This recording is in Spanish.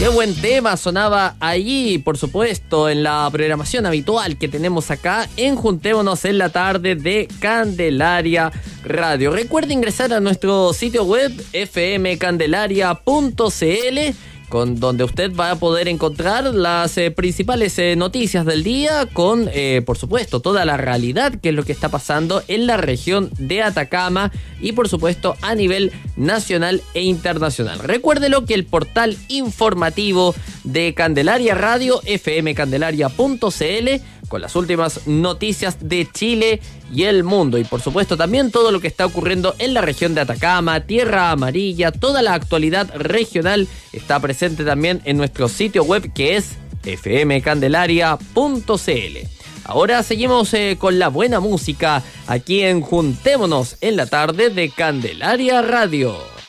Qué buen tema sonaba allí, por supuesto, en la programación habitual que tenemos acá en Juntémonos en la Tarde de Candelaria Radio. Recuerde ingresar a nuestro sitio web fmcandelaria.cl, donde usted va a poder encontrar las principales noticias del día con, por supuesto, toda la realidad que es lo que está pasando en la región de Atacama y, por supuesto, a nivel nacional e internacional. Recuérdelo que el portal informativo de Candelaria Radio, fmcandelaria.cl, con las últimas noticias de Chile y el mundo. Y por supuesto también todo lo que está ocurriendo en la región de Atacama, Tierra Amarilla, toda la actualidad regional está presente también en nuestro sitio web que es fmcandelaria.cl. Ahora seguimos con la buena música aquí en Juntémonos en la Tarde de Candelaria Radio.